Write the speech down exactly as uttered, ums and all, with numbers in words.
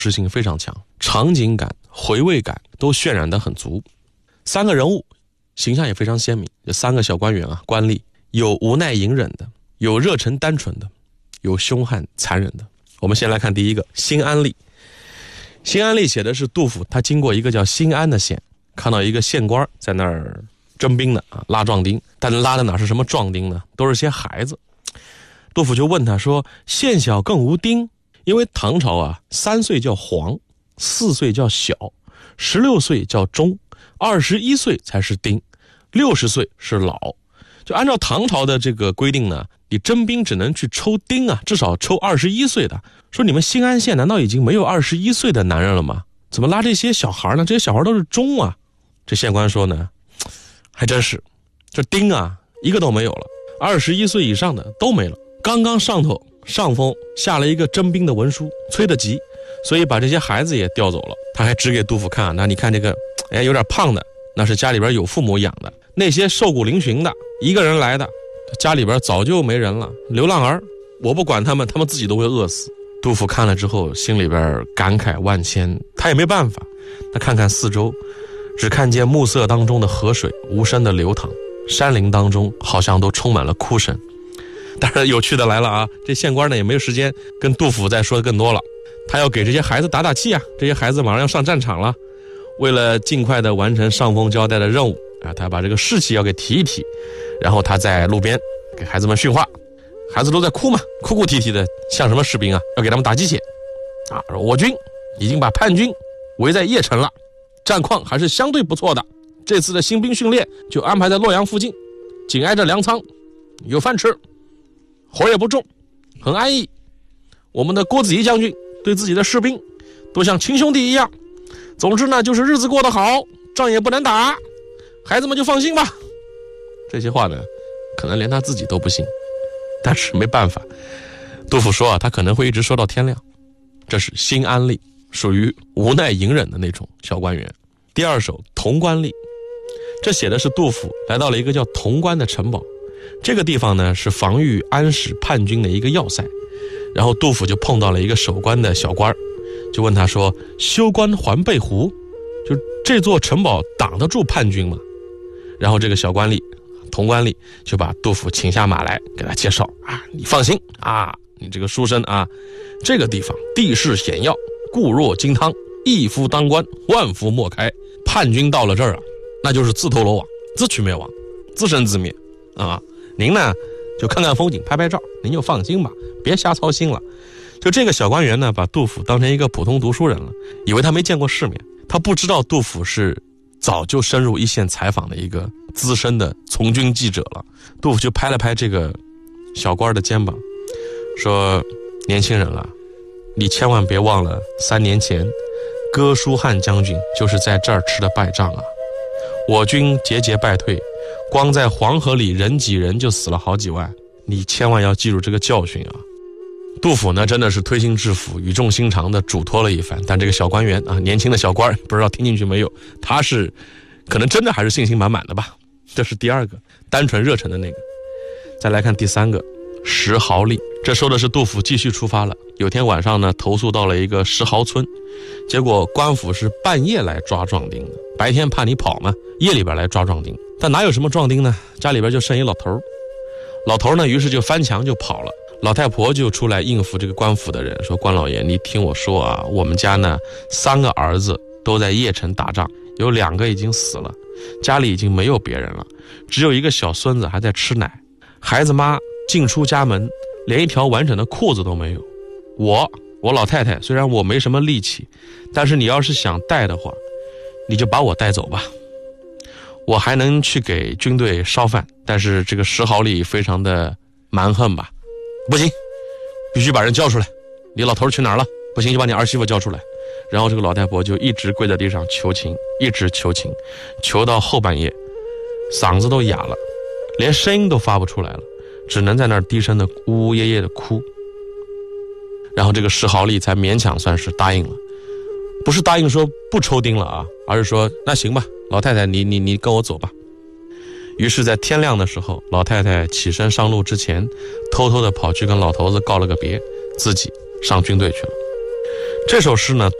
实性非常强，场景感、回味感都渲染得很足。三个人物形象也非常鲜明，这三个小官员啊，官吏有无奈隐忍的，有热忱单纯的，有凶悍残忍的。我们先来看第一个新安吏。新安吏写的是杜甫，他经过一个叫新安的县，看到一个县官在那儿征兵呢啊，拉壮丁，但拉的哪是什么壮丁呢，都是些孩子。杜甫就问他说：县小更无丁？因为唐朝啊，三岁叫黄，四岁叫小，十六岁叫中，二十一岁才是丁，六十岁是老。就按照唐朝的这个规定呢，你征兵只能去抽丁啊，至少抽二十一岁的。说你们新安县难道已经没有二十一岁的男人了吗？怎么拉这些小孩呢？这些小孩都是中啊。这县官说呢，还真是，这丁啊一个都没有了，二十一岁以上的都没了。刚刚上头上峰下了一个征兵的文书，催得急，所以把这些孩子也调走了。他还指给杜甫看，那你看这个哎有点胖的，那是家里边有父母养的，那些瘦骨嶙峋的一个人来的，家里边早就没人了，流浪儿，我不管他们，他们自己都会饿死。杜甫看了之后心里边感慨万千，他也没办法，他看看四周，只看见暮色当中的河水无声的流淌，山林当中好像都充满了哭声。当然有趣的来了啊，这县官呢也没有时间跟杜甫再说更多了，他要给这些孩子打打气啊，这些孩子马上要上战场了，为了尽快的完成上峰交代的任务啊，他把这个士气要给提一提，然后他在路边给孩子们训话，孩子都在哭嘛，哭哭啼啼的，像什么士兵啊，要给他们打鸡血啊。我军已经把叛军围在邺城了，战况还是相对不错的，这次的新兵训练就安排在洛阳附近，紧挨着粮仓，有饭吃，活也不重，很安逸。我们的郭子仪将军对自己的士兵都像亲兄弟一样，总之呢就是日子过得好，仗也不能打，孩子们就放心吧。这些话呢可能连他自己都不信，但是没办法，杜甫说啊，他可能会一直说到天亮。这是新安吏，属于无奈隐忍的那种小官员。第二首潼关吏，这写的是杜甫来到了一个叫潼关的城堡，这个地方呢是防御安史叛军的一个要塞。然后杜甫就碰到了一个守关的小官，就问他说：修关还背湖？就这座城堡挡得住叛军吗？然后这个小官吏潼关吏就把杜甫请下马来，给他介绍啊，你放心啊，你这个书生啊，这个地方地势险要，固若金汤，一夫当关，万夫莫开。叛军到了这儿啊，那就是自投罗网，自取灭亡，自生自灭啊。您呢就看看风景，拍拍照，您就放心吧，别瞎操心了。就这个小官员呢，把杜甫当成一个普通读书人了，以为他没见过世面，他不知道杜甫是早就深入一线采访的一个资深的从军记者了。杜甫就拍了拍这个小官的肩膀，说：年轻人了，你千万别忘了三年前哥舒翰将军就是在这儿吃的败仗啊，我军节节败退，光在黄河里人挤人就死了好几万，你千万要记住这个教训啊。杜甫呢真的是推心置腹，语重心长的嘱托了一番，但这个小官员啊，年轻的小官不知道听进去没有，他是可能真的还是信心满满的吧。这是第二个单纯热忱的那个。再来看第三个石壕吏，这说的是杜甫继续出发了，有天晚上呢投宿到了一个石壕村，结果官府是半夜来抓壮丁的，白天怕你跑嘛，夜里边来抓壮丁，但哪有什么壮丁呢，家里边就剩一老头，老头呢于是就翻墙就跑了。老太婆就出来应付这个官府的人，说：关老爷，你听我说啊，我们家呢三个儿子都在邺城打仗，有两个已经死了，家里已经没有别人了，只有一个小孙子还在吃奶，孩子妈进出家门连一条完整的裤子都没有。我我老太太虽然我没什么力气，但是你要是想带的话，你就把我带走吧，我还能去给军队烧饭，但是这个石壕吏非常的蛮横吧，不行，必须把人叫出来，你老头去哪儿了？不行就把你儿媳妇叫出来。然后这个老太婆就一直跪在地上求情，一直求情，求到后半夜嗓子都哑了，连声音都发不出来了，只能在那儿低声的呜呜咽咽的哭。然后这个石壕吏才勉强算是答应了，不是答应说不抽丁了啊，而是说那行吧，老太太你你你跟我走吧。于是在天亮的时候，老太太起身上路之前，偷偷的跑去跟老头子告了个别，自己上军队去了。 这首诗呢